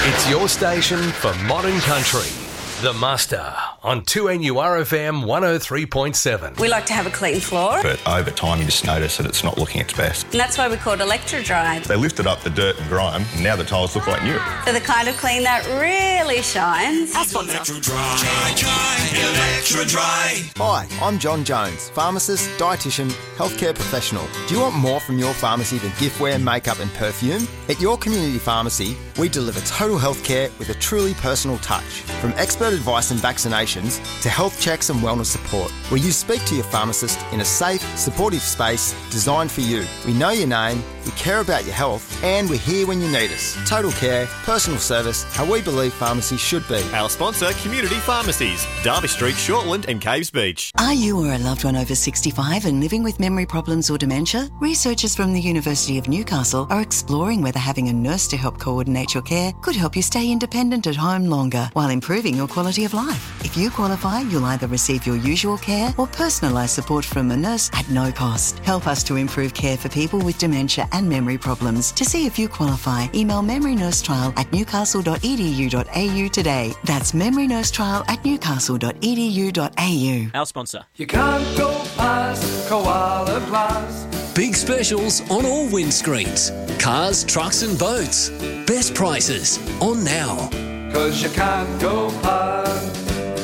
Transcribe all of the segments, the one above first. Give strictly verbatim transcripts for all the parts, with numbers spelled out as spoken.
It's your station for modern country. The Muster on two N U R F M one oh three point seven. We like to have a clean floor. But over time you just notice that it's not looking its best. And that's why we call it Electro-Dry. They lifted up the dirt and grime and now the tiles look like new. For the kind of clean that really shines. Our sponsor. Electro-Dry, dry, Electro-Dry. Hi, I'm John Jones, pharmacist, dietitian, healthcare professional. Do you want more from your pharmacy than giftware, makeup and perfume? At your community pharmacy, we deliver total healthcare with a truly personal touch. From expert advice and vaccinations to health checks and wellness support, where you speak to your pharmacist in a safe, supportive space designed for you. We know your name, we care about your health, and we're here when you need us. Total care, personal service, how we believe pharmacy should be. Our sponsor, Community Pharmacies, Derby Street, Shortland and Caves Beach. Are you or a loved one over sixty-five and living with memory problems or dementia? Researchers from the University of Newcastle are exploring whether having a nurse to help coordinate your care could help you stay independent at home longer while improving your quality of life. If you qualify, you'll either receive your usual care or personalised support from a nurse at no cost. Help us to improve care for people with dementia and memory problems. To see if you qualify, email memorynursetrial at newcastle dot e d u dot a u today. That's memorynursetrial at newcastle dot e d u dot a u. Our sponsor. You can't go past Koala Glass. Big specials on all windscreens. Cars, trucks and boats. Best prices on now. Cause you can't go past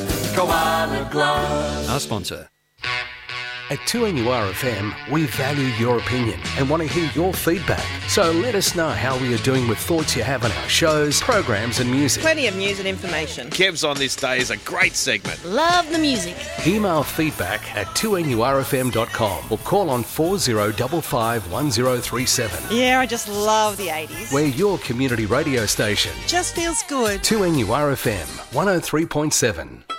Koala Glass. Our sponsor. At two N U R F M, we value your opinion and want to hear your feedback. So let us know how we are doing with thoughts you have on our shows, programs and music. Plenty of news and information. Kev's on This Day is a great segment. Love the music. Email feedback at two N U R F M dot com or call on four oh five five, one oh three seven. Yeah, I just love the eighties. We're your community radio station. Just feels good. two N U R F M one oh three point seven.